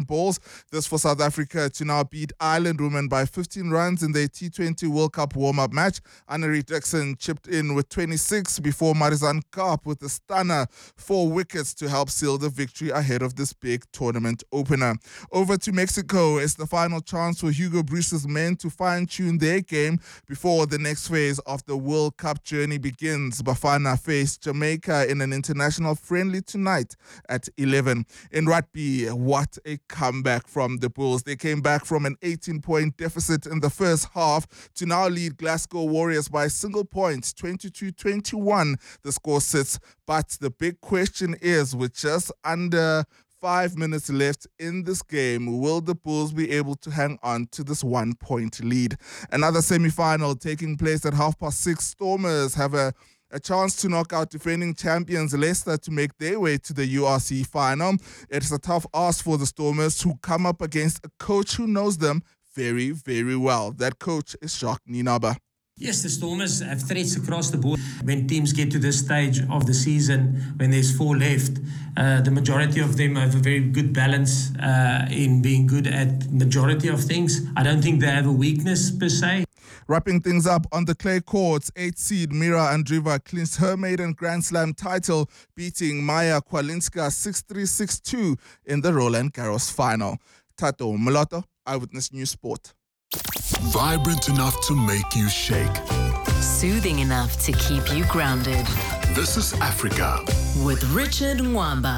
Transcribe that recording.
balls. This for South Africa to now beat Ireland women by 15 runs in their T20 World Cup warm-up match. Annery Dixon chipped in with 26 before Marizanne Kaap with a stunner, 4 wickets to help seal the victory ahead of this big tournament opener. Over to Mexico is the final chance for Hugo Bruce's men to fine-tune their game before the next phase of the World Cup journey begins. Bafana face Jamaica in an international friendly tonight at 11. In rugby, what a comeback from the Bulls. They came back from an 18-point deficit in the first half to now lead Glasgow Warriors by a single point, 22-21. The score sits, but the big question is, with just under 5 minutes left in this game, will the Bulls be able to hang on to this 1-point lead? Another semi-final taking place at 6:30. Stormers have a chance to knock out defending champions Leicester to make their way to the URC final. It's a tough ask for the Stormers, who come up against a coach who knows them very, very well. That coach is Jacques Nienaber. Yes, the Stormers have threats across the board. When teams get to this stage of the season, when there's 4 left, the majority of them have a very good balance in being good at majority of things. I don't think they have a weakness per se. Wrapping things up on the clay courts, 8th seed Mira Andreeva clinched her maiden Grand Slam title, beating Maya Kwalinska 6-3, 6-2 in the Roland Garros final. Tato Moloto, Eyewitness News Sport. Vibrant enough to make you shake. Soothing enough to keep you grounded. This is Africa with Richard Mwamba.